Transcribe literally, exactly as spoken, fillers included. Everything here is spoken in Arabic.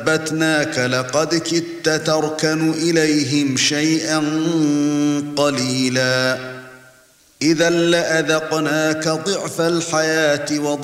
ثبتناك لقد كدت تركن إليهم شيئا قليلا إذا لأذقناك ضعف الحياة